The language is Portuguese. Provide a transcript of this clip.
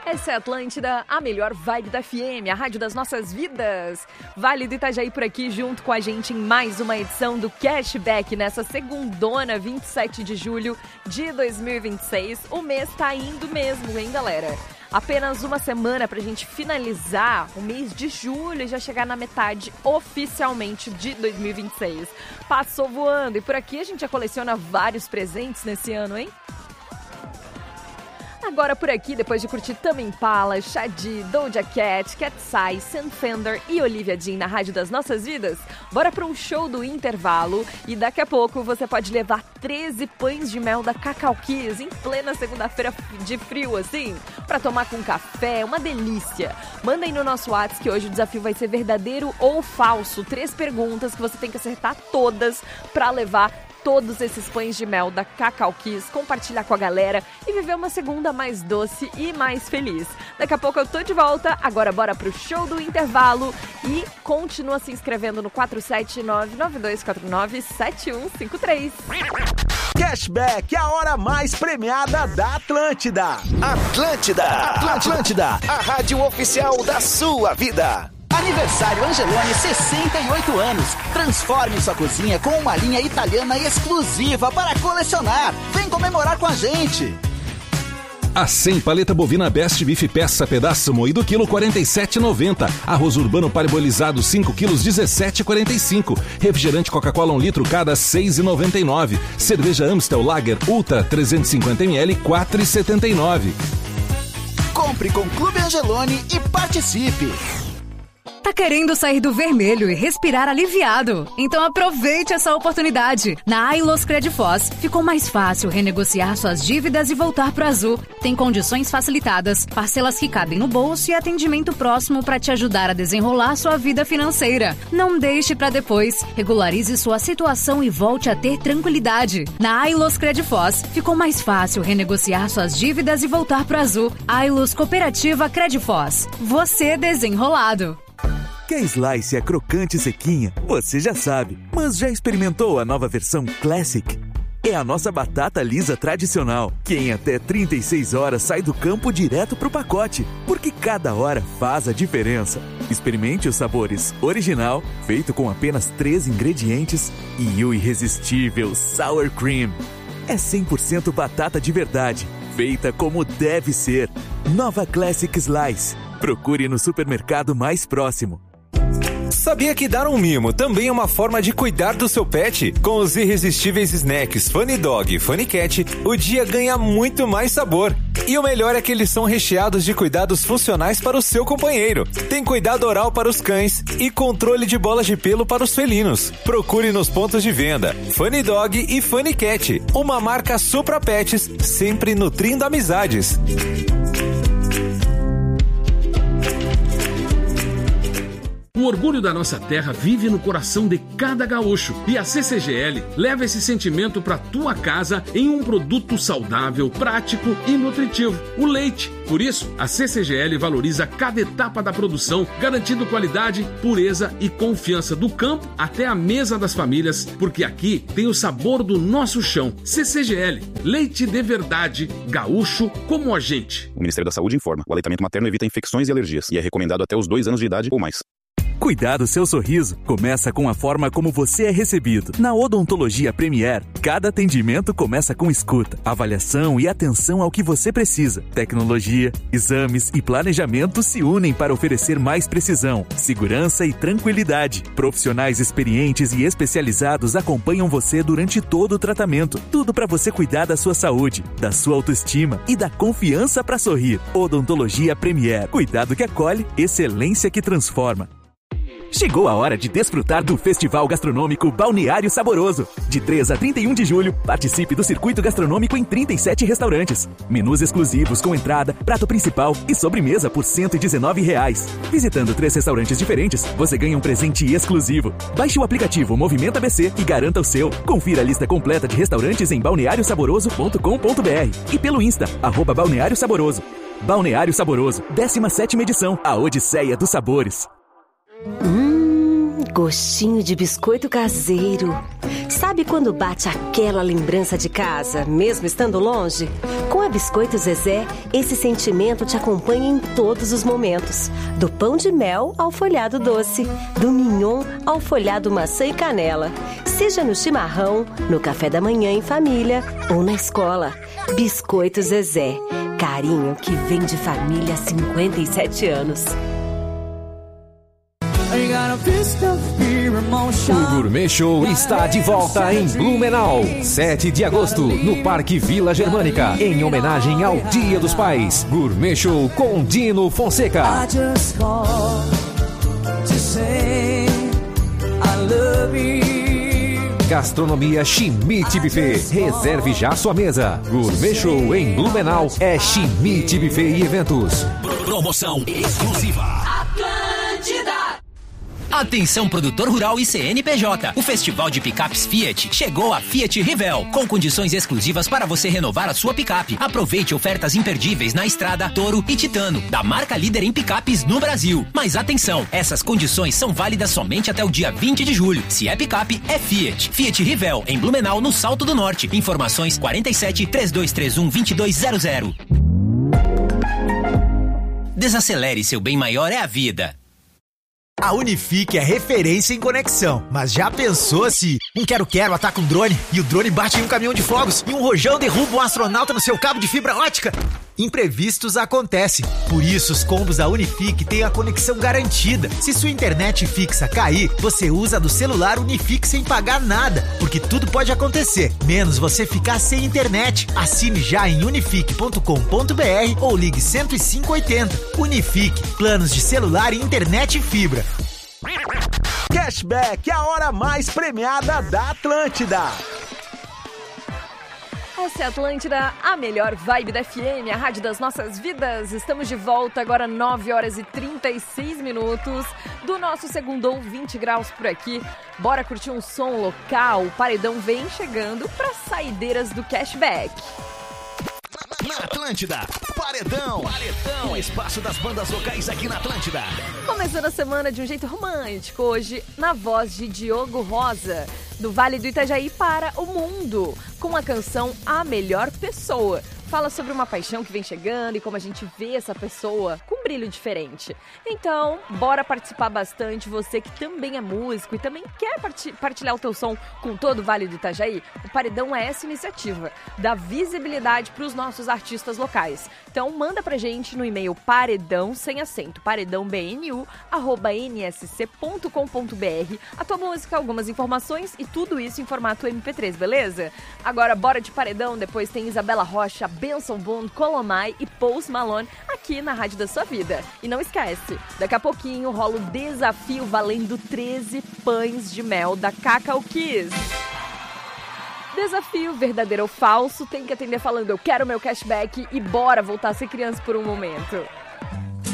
Essa é a Atlântida, a melhor vibe da FM, a rádio das nossas vidas. Vale do Itajaí por aqui, junto com a gente em mais uma edição do Cashback, nessa segundona, 27 de julho de 2026. O mês tá indo mesmo, hein, galera? Apenas uma semana pra gente finalizar o mês de julho e já chegar na metade oficialmente de 2026. Passou voando e por aqui a gente já coleciona vários presentes nesse ano, hein? Agora por aqui, depois de curtir Tame Impala, Shadi, Doja Cat, Cat Sai, Sam Fender e Olivia Dean na Rádio das Nossas Vidas, bora para um show do intervalo e daqui a pouco você pode levar 13 pães de mel da Cacau Kiss em plena segunda-feira de frio assim, para tomar com café, uma delícia. Manda aí no nosso WhatsApp que hoje o desafio vai ser verdadeiro ou falso, 3 perguntas que você tem que acertar todas para levar todos esses pães de mel da Cacau Kiss, compartilhar com a galera e viver uma segunda mais doce e mais feliz. Daqui a pouco eu tô de volta, agora bora pro show do intervalo e continua se inscrevendo no 479-9249-7153. Cashback, a hora mais premiada da Atlântida. Atlântida, a rádio oficial da sua vida. Aniversário Angeloni, 68 anos. Transforme sua cozinha com uma linha italiana exclusiva para colecionar. Vem comemorar com a gente. A 100 paleta bovina Best Beef peça pedaço moído quilo 47,90. Arroz urbano parbolizado 5 quilos 17,45. Refrigerante Coca-Cola 1 litro cada 6,99. Cerveja Amstel Lager Ultra 350 ml 4,79. Compre com Clube Angeloni e participe. Tá querendo sair do vermelho e respirar aliviado? Então aproveite essa oportunidade. Na Ailos Credfoz, ficou mais fácil renegociar suas dívidas e voltar pro azul. Tem condições facilitadas, parcelas que cabem no bolso e atendimento próximo para te ajudar a desenrolar sua vida financeira. Não deixe para depois. Regularize sua situação e volte a ter tranquilidade. Na Ailos Credfoz, ficou mais fácil renegociar suas dívidas e voltar pro azul. Ailos Cooperativa Credfoz. Você desenrolado. Quer slice crocante e sequinha? Você já sabe, mas já experimentou a nova versão Classic? É a nossa batata lisa tradicional, que em até 36 horas sai do campo direto pro pacote, porque cada hora faz a diferença. Experimente os sabores original, feito com apenas 3 ingredientes, e o irresistível Sour Cream. É 100% batata de verdade, feita como deve ser. Nova Classic Slice. Procure no supermercado mais próximo. Sabia que dar um mimo também é uma forma de cuidar do seu pet? Com os irresistíveis snacks Funny Dog e Funny Cat, o dia ganha muito mais sabor. E o melhor é que eles são recheados de cuidados funcionais para o seu companheiro. Tem cuidado oral para os cães e controle de bolas de pelo para os felinos. Procure nos pontos de venda Funny Dog e Funny Cat, uma marca Supra Pets, sempre nutrindo amizades. O orgulho da nossa terra vive no coração de cada gaúcho e a CCGL leva esse sentimento para tua casa em um produto saudável, prático e nutritivo, o leite. Por isso, a CCGL valoriza cada etapa da produção, garantindo qualidade, pureza e confiança do campo até a mesa das famílias, porque aqui tem o sabor do nosso chão. CCGL, leite de verdade, gaúcho como a gente. O Ministério da Saúde informa, o aleitamento materno evita infecções e alergias e é recomendado até os 2 anos de idade ou mais. Cuidar do seu sorriso começa com a forma como você é recebido. Na Odontologia Premier, cada atendimento começa com escuta, avaliação e atenção ao que você precisa. Tecnologia, exames e planejamento se unem para oferecer mais precisão, segurança e tranquilidade. Profissionais experientes e especializados acompanham você durante todo o tratamento. Tudo para você cuidar da sua saúde, da sua autoestima e da confiança para sorrir. Odontologia Premier. Cuidado que acolhe, excelência que transforma. Chegou a hora de desfrutar do Festival Gastronômico Balneário Saboroso. De 3 a 31 de julho, participe do circuito gastronômico em 37 restaurantes. Menus exclusivos com entrada, prato principal e sobremesa por R$ 119. Visitando 3 restaurantes diferentes, você ganha um presente exclusivo. Baixe o aplicativo Movimento ABC e garanta o seu. Confira a lista completa de restaurantes em balneariosaboroso.com.br e pelo Insta, @Balneário Saboroso. Balneário Saboroso, 17ª edição, a Odisseia dos Sabores. Gostinho de biscoito caseiro. Sabe quando bate aquela lembrança de casa, mesmo estando longe? Com a Biscoito Zezé, esse sentimento te acompanha em todos os momentos. Do pão de mel ao folhado doce, do mignon ao folhado maçã e canela. Seja no chimarrão, no café da manhã em família ou na escola. Biscoito Zezé, carinho que vem de família há 57 anos. O Gourmet Show está de volta em Blumenau, 7 de agosto, no Parque Vila Germânica, em homenagem ao Dia dos Pais. Gourmet Show com Dino Fonseca. Gastronomia Schmidt Buffet. Reserve já sua mesa. Gourmet Show em Blumenau é Schmidt Buffet e Eventos. Promoção exclusiva. Atenção, produtor rural e CNPJ. O Festival de Picapes Fiat chegou a Fiat Rivel, com condições exclusivas para você renovar a sua picape. Aproveite ofertas imperdíveis na Estrada, Toro e Titano, da marca líder em picapes no Brasil. Mas atenção, essas condições são válidas somente até o dia 20 de julho. Se é picape, é Fiat. Fiat Rivel, em Blumenau, no Salto do Norte. Informações 47 3231 2200. Desacelere, seu bem maior é a vida. A Unifique é referência em conexão, mas já pensou se um quero-quero ataca um drone e o drone bate em um caminhão de fogos e um rojão derruba um astronauta no seu cabo de fibra ótica? Imprevistos acontecem, por isso os combos da Unifique têm a conexão garantida. Se sua internet fixa cair, você usa do celular Unifique sem pagar nada, porque tudo pode acontecer, menos você ficar sem internet. Assine já em unifique.com.br ou ligue 10580. Unifique, planos de celular e internet e fibra. Cashback, a hora mais premiada da Atlântida. Essa é a Atlântida, a melhor vibe da FM, a rádio das nossas vidas. Estamos de volta agora 9 horas e 36 minutos do nosso segundou 20 graus por aqui. Bora curtir um som local. O Paredão vem chegando para saideiras do Cashback. Na Atlântida, Paredão. O espaço das bandas locais aqui na Atlântida. Começando a semana de um jeito romântico, hoje na voz de Diogo Rosa, do Vale do Itajaí para o mundo, com a canção A Melhor Pessoa. Fala sobre uma paixão que vem chegando e como a gente vê essa pessoa com um brilho diferente. Então, bora participar bastante, você que também é músico e também quer partilhar o teu som com todo o Vale do Itajaí. O Paredão é essa iniciativa, dá visibilidade para os nossos artistas locais. Então, manda pra gente no e-mail paredão, sem acento, paredãobnu@nsc.com.br, a tua música, algumas informações e tudo isso em formato MP3, beleza? Agora, bora de Paredão, depois tem Isabela Rocha, Benson Boone, Colomai e Post Malone aqui na Rádio da Sua Vida. E não esquece, daqui a pouquinho rola o desafio valendo 13 pães de mel da Cacau Kiss. Desafio verdadeiro ou falso, tem que atender falando eu quero meu cashback e bora voltar a ser criança por um momento.